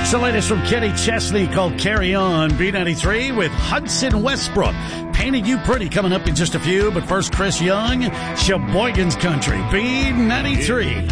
It's the latest from Kenny Chesney called Carry On. B93 with Hudson Westbrook. Painting You Pretty coming up in just a few. But first, Chris Young, Sheboygan's Country. B93.